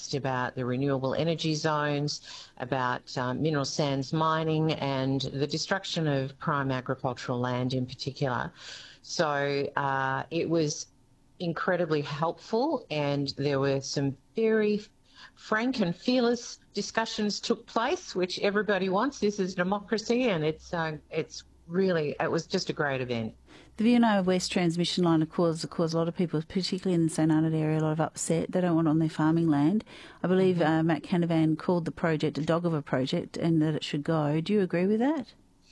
discussed about the renewable energy zones, about mineral sands mining and the destruction of prime agricultural land in particular. So it was incredibly helpful, and there were some very frank and fearless discussions took place, which everybody wants. This is democracy, and it was just a great event. The VNI West transmission line has caused a lot of people, particularly in the St Arnaud area, a lot of upset. They don't want it on their farming land. I believe Matt Canavan called the project a dog of a project and that it should go. Do you agree with that?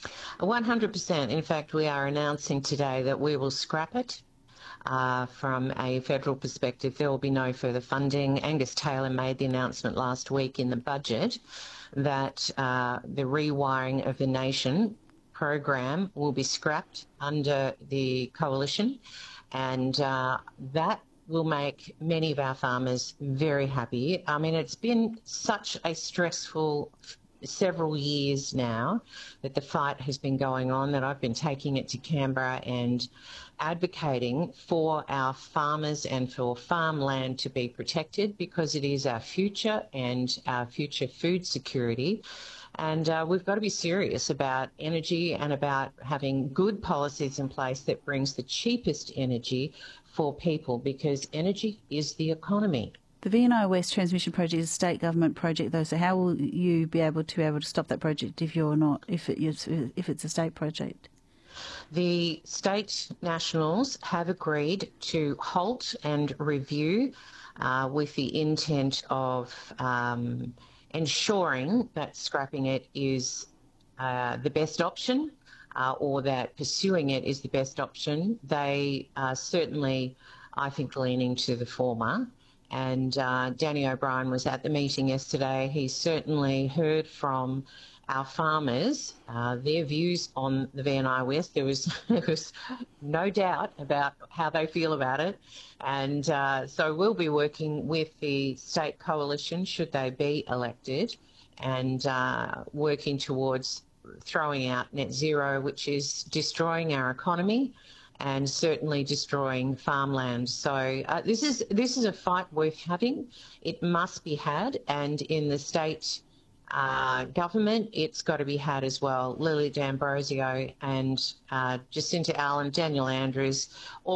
100%. In fact, we are announcing today that we will scrap it. From a federal perspective, there will be no further funding. Angus Taylor made the announcement last week in the budget that the Rewiring of the Nation program will be scrapped under the coalition, and that will make many of our farmers very happy. I mean, it's been such a stressful several years now that the fight has been going on, that I've been taking it to Canberra and advocating for our farmers and for farmland to be protected, because it is our future and our future food security. And we've got to be serious about energy and about having good policies in place that brings the cheapest energy for people, because energy is the economy. The VNI West transmission project is a state government project, though. So how will you be able to stop that project if it's a state project? The state nationals have agreed to halt and review with the intent of ensuring that scrapping it is the best option, or that pursuing it is the best option. They are certainly, I think, leaning to the former. And Danny O'Brien was at the meeting yesterday. He certainly heard from our farmers, their views on the VNI West. There was no doubt about how they feel about it. And so we'll be working with the state coalition, should they be elected, and working towards throwing out net zero, which is destroying our economy and certainly destroying farmland. So this is a fight worth having. It must be had, and in the state government, it's got to be had as well. Lily D'Ambrosio and Jacinta Allen, Daniel Andrews, all